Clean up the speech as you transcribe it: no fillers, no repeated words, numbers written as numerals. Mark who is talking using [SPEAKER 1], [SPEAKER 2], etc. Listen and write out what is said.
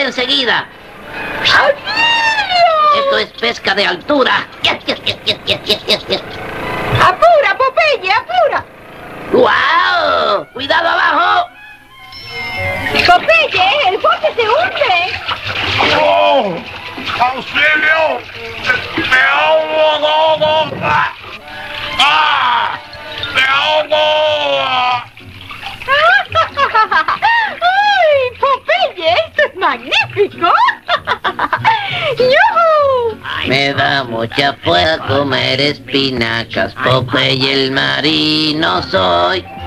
[SPEAKER 1] Llegaré enseguida. Esto es pesca de altura.
[SPEAKER 2] ¡Apura, Popeye, apura!
[SPEAKER 1] ¡Guau! ¡Cuidado abajo!
[SPEAKER 2] ¡Popeye, el bote se hunde!
[SPEAKER 3] ¡Oh! ¡Auxilio! ¡Me ahogo! ¡Ah! ¡Me ahogo!
[SPEAKER 2] ¡Ay, Popeye, esto es magnífico! ¡Yujú!
[SPEAKER 1] Me da mucha fuerza comer espinacas, Popeye el marino soy.